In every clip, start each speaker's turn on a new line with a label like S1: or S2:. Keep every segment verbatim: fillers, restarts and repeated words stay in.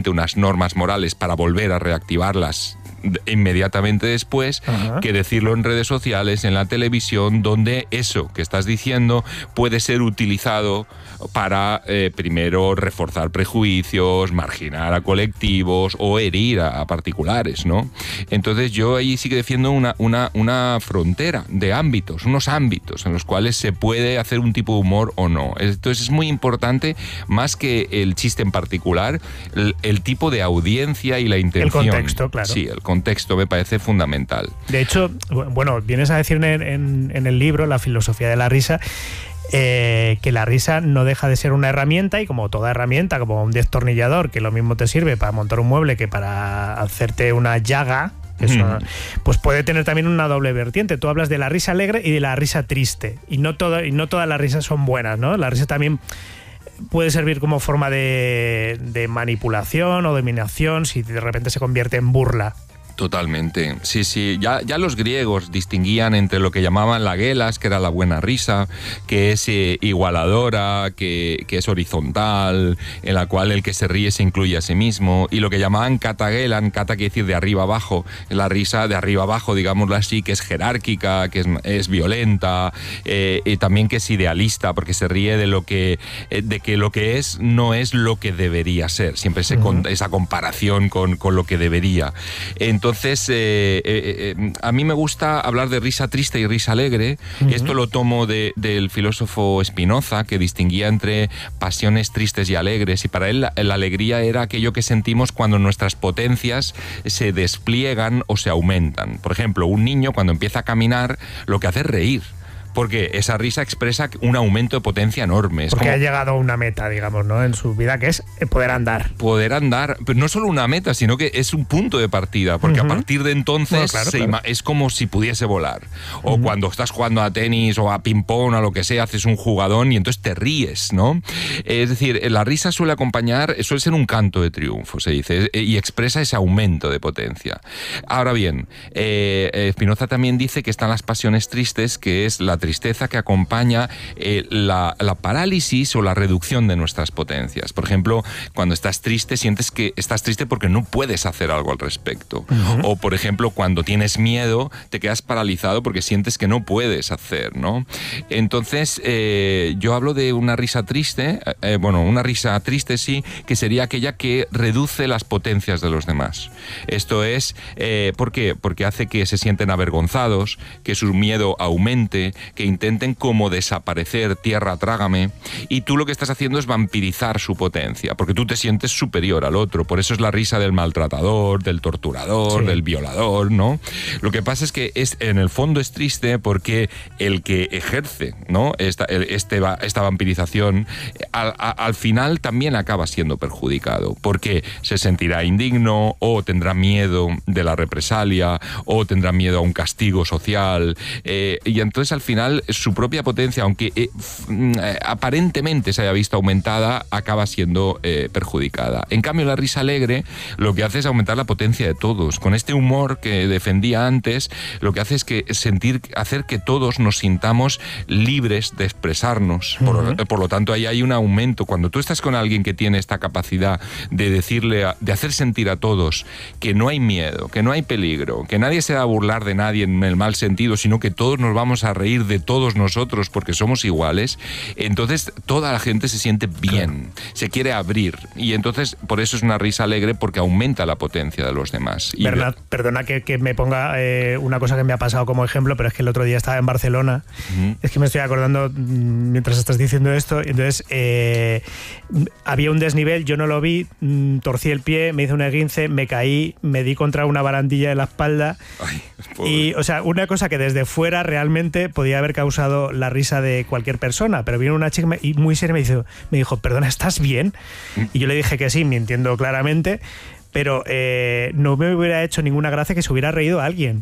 S1: simplemente unas normas morales para volver a reactivarlas inmediatamente después, uh-huh. que decirlo en redes sociales, en la televisión, donde eso que estás diciendo puede ser utilizado para, eh, primero, reforzar prejuicios, marginar a colectivos o herir a, a particulares, ¿no? Entonces yo ahí sí que defiendo una, una, una frontera de ámbitos, unos ámbitos en los cuales se puede hacer un tipo de humor o no. Entonces es muy importante, más que el chiste en particular, el, el tipo de audiencia y la intención.
S2: El contexto, claro.
S1: Sí, el contexto me parece fundamental.
S2: De hecho, bueno, vienes a decir en, en, en el libro, La filosofía de la risa, eh, que la risa no deja de ser una herramienta, y como toda herramienta, como un destornillador, que lo mismo te sirve para montar un mueble que para hacerte una llaga, eso, mm. pues puede tener también una doble vertiente. Tú hablas de la risa alegre y de la risa triste, y no, todo, y no todas las risas son buenas, ¿no? La risa también puede servir como forma de, de manipulación o dominación si de repente se convierte en burla.
S1: Totalmente, sí, sí. Ya, ya los griegos distinguían entre lo que llamaban la gelas, que era la buena risa, que es eh, igualadora, que, que es horizontal, en la cual el que se ríe se incluye a sí mismo, y lo que llamaban katagelan, kata quiere decir de arriba abajo, la risa de arriba abajo, digámoslo así, que es jerárquica, que es, es violenta, eh, y también que es idealista, porque se ríe de lo que, eh, de que lo que es no es lo que debería ser, siempre se, uh-huh. con, esa comparación con, con lo que debería. Entonces, Entonces, eh, eh, eh, a mí me gusta hablar de risa triste y risa alegre. Uh-huh. Esto lo tomo de, del filósofo Spinoza, que distinguía entre pasiones tristes y alegres. Y para él la, la alegría era aquello que sentimos cuando nuestras potencias se despliegan o se aumentan. Por ejemplo, un niño cuando empieza a caminar, lo que hace es reír. Porque esa risa expresa un aumento de potencia enorme. Es
S2: porque
S1: como
S2: ha llegado a una meta, digamos, ¿no? En su vida, que es poder andar.
S1: Poder andar, pero no solo una meta, sino que es un punto de partida, porque uh-huh. a partir de entonces bueno, claro, se claro. Ima- es como si pudiese volar. O uh-huh. cuando estás jugando a tenis o a ping-pong o a lo que sea, haces un jugadón y entonces te ríes, ¿no? Es decir, la risa suele acompañar, suele ser un canto de triunfo, se dice, y expresa ese aumento de potencia. Ahora bien, eh, Spinoza también dice que están las pasiones tristes, que es la tristeza que acompaña eh, la, la parálisis o la reducción de nuestras potencias. Por ejemplo, cuando estás triste, sientes que estás triste porque no puedes hacer algo al respecto. Uh-huh. O, por ejemplo, cuando tienes miedo, te quedas paralizado porque sientes que no puedes hacer, ¿no? Entonces, eh, yo hablo de una risa triste, eh, bueno, una risa triste sí, que sería aquella que reduce las potencias de los demás. Esto es, eh, ¿por qué? Porque hace que se sienten avergonzados, que su miedo aumente, que intenten como desaparecer, tierra, trágame, y tú lo que estás haciendo es vampirizar su potencia, porque tú te sientes superior al otro. Por eso es la risa del maltratador, del torturador, sí. del violador, ¿no? Lo que pasa es que es, en el fondo es triste porque el que ejerce, ¿no? esta, este, esta vampirización, al, a, al final también acaba siendo perjudicado, porque se sentirá indigno, o tendrá miedo de la represalia, o tendrá miedo a un castigo social, eh, y entonces al final su propia potencia, aunque eh, f, aparentemente se haya visto aumentada, acaba siendo eh, perjudicada. En cambio, la risa alegre lo que hace es aumentar la potencia de todos. Con este humor que defendía antes, lo que hace es que sentir, hacer que todos nos sintamos libres de expresarnos. Uh-huh. Por, por lo tanto, ahí hay un aumento. Cuando tú estás con alguien que tiene esta capacidad de decirle, a, de hacer sentir a todos que no hay miedo, que no hay peligro, que nadie se va a burlar de nadie en el mal sentido, sino que todos nos vamos a reír de todos nosotros porque somos iguales, entonces toda la gente se siente bien, claro. se quiere abrir, y entonces por eso es una risa alegre, porque aumenta la potencia de los demás.
S2: Bernat, y... perdona que, que me ponga eh, una cosa que me ha pasado como ejemplo, pero es que el otro día estaba en Barcelona, uh-huh. es que me estoy acordando mientras estás diciendo esto, entonces eh, había un desnivel, yo no lo vi, torcí el pie, me hice un esguince, me caí, me di contra una barandilla de la espalda. Ay, y, o sea, una cosa que desde fuera realmente podía haber causado la risa de cualquier persona, pero vino una chica y muy seria me dijo, me dijo, perdona, ¿estás bien? Y yo le dije que sí, mintiendo claramente, pero eh, no me hubiera hecho ninguna gracia que se hubiera reído a alguien.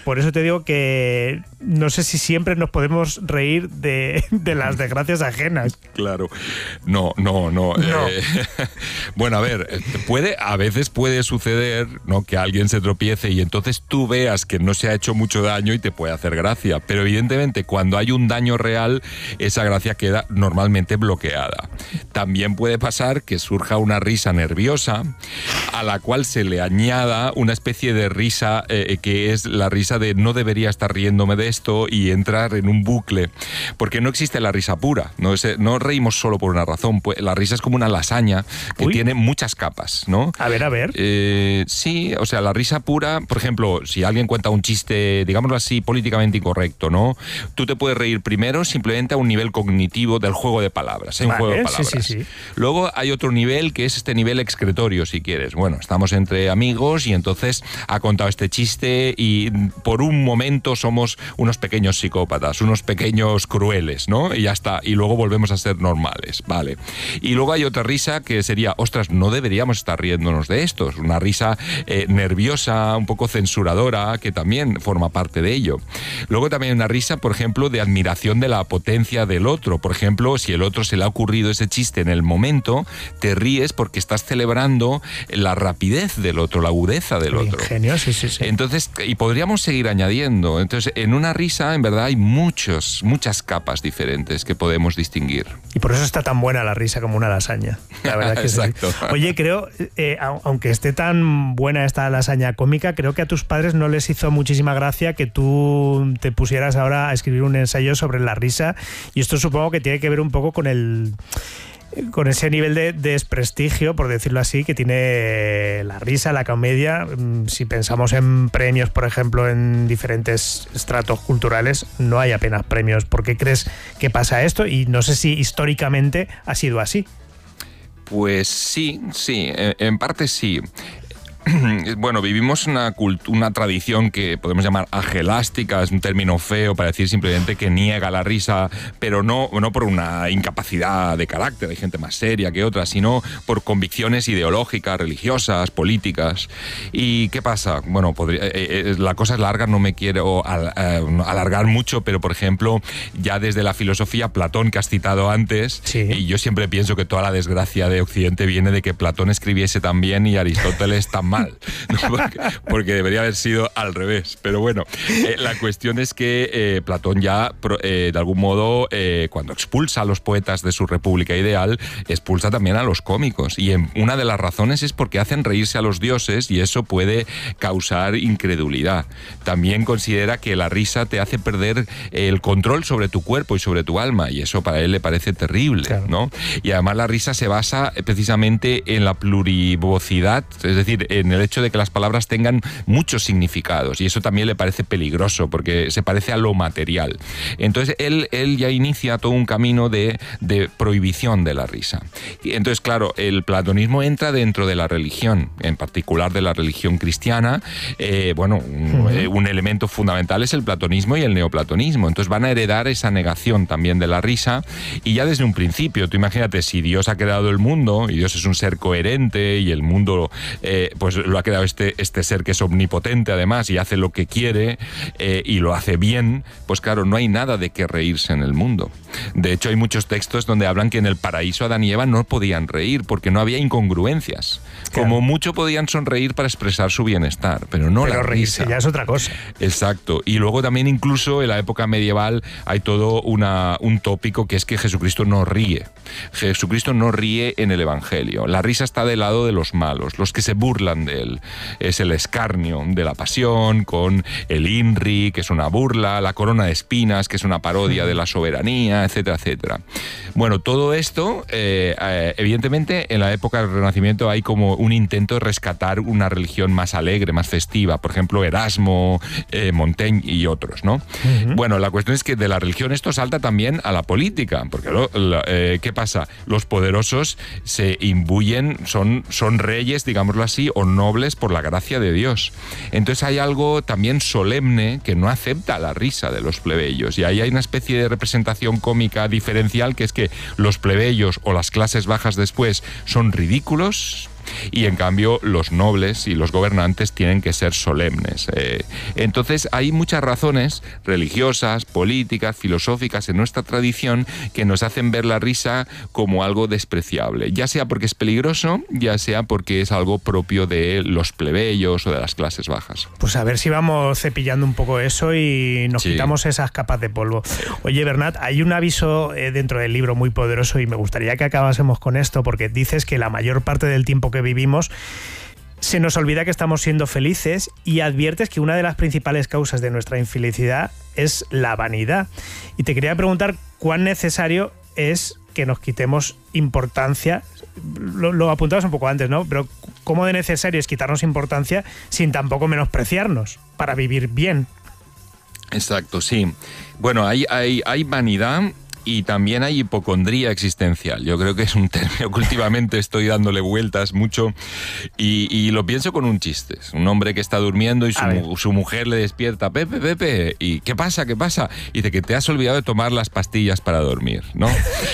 S2: por eso te digo que no sé si siempre nos podemos reír de, de las desgracias ajenas.
S1: Claro. No, no, no.
S2: no.
S1: Eh, bueno, a ver, puede, a veces puede suceder, ¿no?, que alguien se tropiece y entonces tú veas que no se ha hecho mucho daño y te puede hacer gracia. Pero evidentemente cuando hay un daño real, esa gracia queda normalmente bloqueada. También puede pasar que surja una risa nerviosa a la cual se le añada una especie de risa eh, que es la risa de no debería estar riéndome de esto y entrar en un bucle. Porque no existe la risa pura. No, es, no reímos solo por una razón. Pues la risa es como una lasaña que Uy. tiene muchas capas, ¿no?
S2: A ver, a ver.
S1: Eh, sí, o sea, la risa pura, por ejemplo, si alguien cuenta un chiste, digámoslo así, políticamente incorrecto, ¿no? Tú te puedes reír primero simplemente a un nivel cognitivo del juego de palabras. Hay un
S2: vale,
S1: juego de palabras.
S2: Sí, sí, sí.
S1: Luego hay otro nivel que es este nivel excretorio, si quieres. Bueno, estamos entre amigos y entonces ha contado este chiste y por un momento somos unos pequeños psicópatas, unos pequeños crueles, ¿no? Y ya está. Y luego volvemos a ser normales, ¿vale? Y luego hay otra risa que sería, ostras, no deberíamos estar riéndonos de estos. Una risa eh, nerviosa, un poco censuradora, que también forma parte de ello. Luego también hay una risa, por ejemplo, de admiración de la potencia del otro. Por ejemplo, si el otro se le ha ocurrido ese chiste en el momento, te ríes porque estás celebrando la rapidez del otro, la agudeza del otro.
S2: Ingenio, sí, sí, sí.
S1: Entonces, y podríamos seguir añadiendo. Entonces, en una risa, en verdad, hay muchos, muchas capas diferentes que podemos distinguir.
S2: Y por eso está tan buena la risa como una lasaña. La verdad que
S1: Exacto.
S2: Sí. Oye, creo, eh, aunque esté tan buena esta lasaña cómica, creo que a tus padres no les hizo muchísima gracia que tú te pusieras ahora a escribir un ensayo sobre la risa. Y esto supongo que tiene que ver un poco con el... con ese nivel de, de desprestigio, por decirlo así, que tiene la risa, la comedia. Si pensamos en premios, por ejemplo, en diferentes estratos culturales, no hay apenas premios. ¿Por qué crees que pasa esto? Y no sé si históricamente ha sido así.
S1: Pues sí, sí, en parte sí. Bueno, vivimos una, una tradición que podemos llamar agelástica, es un término feo para decir simplemente que niega la risa, pero no, no por una incapacidad de carácter, hay gente más seria que otra, sino por convicciones ideológicas, religiosas, políticas. ¿Y qué pasa? Bueno, podría, eh, eh, la cosa es larga, no me quiero al, eh, alargar mucho, pero por ejemplo, ya desde la filosofía, Platón, que has citado antes,
S2: sí.
S1: Y yo siempre pienso que toda la desgracia de Occidente viene de que Platón escribiese tan bien y Aristóteles tan mal. Mal, ¿no? porque, porque debería haber sido al revés. Pero bueno, eh, la cuestión es que eh, Platón ya, eh, de algún modo, eh, cuando expulsa a los poetas de su república ideal, expulsa también a los cómicos. Y en, una de las razones es porque hacen reírse a los dioses y eso puede causar incredulidad. También considera que la risa te hace perder el control sobre tu cuerpo y sobre tu alma, y eso para él le parece terrible, claro. ¿no? Y además la risa se basa precisamente en la plurivocidad, es decir, en el hecho de que las palabras tengan muchos significados, y eso también le parece peligroso porque se parece a lo material. Entonces él, él ya inicia todo un camino de, de prohibición de la risa. Y entonces, claro, el platonismo entra dentro de la religión, en particular de la religión cristiana. Eh, bueno, un, uh-huh. un elemento fundamental es el platonismo y el neoplatonismo. Entonces van a heredar esa negación también de la risa, y ya desde un principio, tú imagínate, si Dios ha creado el mundo, y Dios es un ser coherente, y el mundo eh, pues lo ha creado este, este ser que es omnipotente además y hace lo que quiere eh, y lo hace bien, pues claro, no hay nada de qué reírse en el mundo. De hecho, hay muchos textos donde hablan que en el paraíso Adán y Eva no podían reír porque no había incongruencias. Claro. Como mucho podían sonreír para expresar su bienestar, pero no pero la
S2: reírse
S1: risa.
S2: Ya es otra cosa.
S1: Exacto. Y luego también incluso en la época medieval hay todo una, un tópico que es que Jesucristo no ríe. Jesucristo no ríe en el Evangelio. La risa está del lado de los malos, los que se burlan de él. Es el escarnio de la pasión, con el INRI, que es una burla, la corona de espinas, que es una parodia de la soberanía, etcétera, etcétera. Bueno, todo esto, eh, eh, evidentemente, en la época del Renacimiento hay como un intento de rescatar una religión más alegre, más festiva. Por ejemplo, Erasmo, eh, Montaigne y otros, ¿no? Uh-huh. Bueno, la cuestión es que de la religión esto salta también a la política, porque lo, lo, eh, ¿qué pasa? Los poderosos se imbuyen, son, son reyes, digámoslo así, o nobles por la gracia de Dios. Entonces hay algo también solemne que no acepta la risa de los plebeyos, y ahí hay una especie de representación cómica diferencial, que es que los plebeyos o las clases bajas después son ridículos, y en cambio los nobles y los gobernantes tienen que ser solemnes. Eh, entonces hay muchas razones religiosas, políticas, filosóficas en nuestra tradición que nos hacen ver la risa como algo despreciable, ya sea porque es peligroso, ya sea porque es algo propio de los plebeyos o de las clases bajas.
S2: Pues a ver si vamos cepillando un poco eso y nos sí. quitamos esas capas de polvo. Oye, Bernat, hay un aviso eh, dentro del libro muy poderoso y me gustaría que acabásemos con esto, porque dices que la mayor parte del tiempo que vivimos se nos olvida que estamos siendo felices y adviertes que una de las principales causas de nuestra infelicidad es la vanidad. Y te quería preguntar cuán necesario es que nos quitemos importancia. Lo, lo apuntabas un poco antes, ¿no? Pero ¿cómo de necesario es quitarnos importancia sin tampoco menospreciarnos para vivir bien?
S1: Exacto, sí. Bueno, hay, hay, hay vanidad y también hay hipocondría existencial. Yo creo que es un término que últimamente estoy dándole vueltas mucho y, y lo pienso con un chiste. Es un hombre que está durmiendo y su, su mujer le despierta, Pepe, Pepe, ¿y qué pasa? ¿Qué pasa? Y dice que te has olvidado de tomar las pastillas para dormir, ¿no?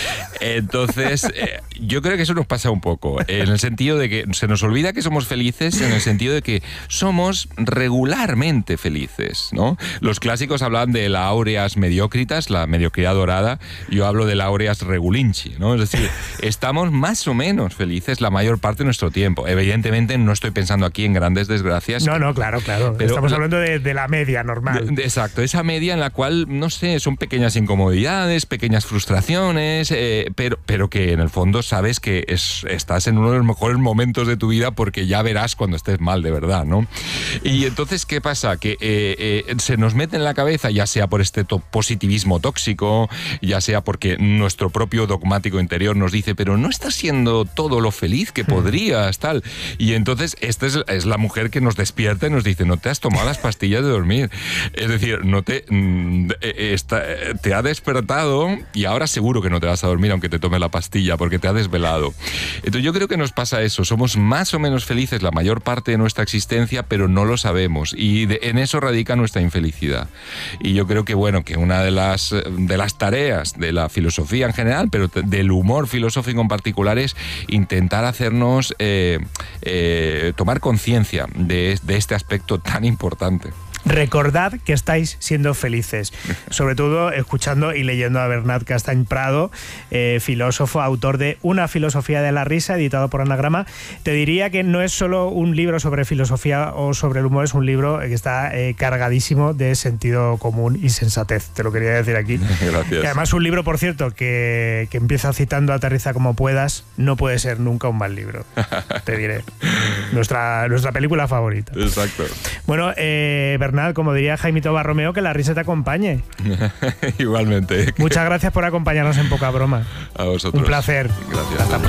S1: Entonces, eh, yo creo que eso nos pasa un poco, en el sentido de que se nos olvida que somos felices, en el sentido de que somos regularmente felices, ¿no? Los clásicos hablan de la aureas mediocritas, la mediocridad dorada. Yo hablo de la aureas regulinci, ¿no? Es decir, estamos más o menos felices la mayor parte de nuestro tiempo. Evidentemente no estoy pensando aquí en grandes desgracias.
S2: No, no, claro, claro. Pero estamos hablando de, de la media normal.
S1: De, exacto, esa media en la cual, no sé, son pequeñas incomodidades, pequeñas frustraciones, eh, pero, pero que en el fondo sabes que es, estás en uno de los mejores momentos de tu vida porque ya verás cuando estés mal de verdad, ¿no? Y entonces, ¿qué pasa? Que eh, eh, se nos mete en la cabeza, ya sea por este positivismo tóxico, ya sea porque nuestro propio dogmático interior nos dice, pero no estás siendo todo lo feliz que podrías, tal. Y entonces esta es, es la mujer que nos despierta y nos dice, no te has tomado las pastillas de dormir. Es decir, no te, está, te ha despertado y ahora seguro que no te vas a dormir aunque te tomes la pastilla porque te ha desvelado. Entonces yo creo que nos pasa eso, somos más o menos felices la mayor parte de nuestra existencia, pero no lo sabemos y de, en eso radica nuestra infelicidad. Y yo creo que, bueno, que una de las, de las tareas de la filosofía en general, pero del humor filosófico en particular, es intentar hacernos eh, eh, tomar conciencia de, de este aspecto tan importante.
S2: Recordad que estáis siendo felices, sobre todo escuchando y leyendo a Bernat Castany Prado, eh, filósofo, autor de Una filosofía de la risa, editado por Anagrama. Te diría que no es solo un libro sobre filosofía o sobre el humor, es un libro que está eh, cargadísimo de sentido común y sensatez, te lo quería decir aquí.
S1: Gracias.
S2: Y además un libro, por cierto, que, que empieza citando Aterriza como puedas, no puede ser nunca un mal libro, te diré. Nuestra, nuestra película favorita.
S1: Exacto.
S2: Bueno, eh, Bernat, como diría Jaimito Barromeo, que la risa te acompañe.
S1: Igualmente.
S2: Muchas gracias por acompañarnos en Poca Broma.
S1: A vosotros.
S2: Un placer.
S1: Gracias.
S2: Hasta pronto.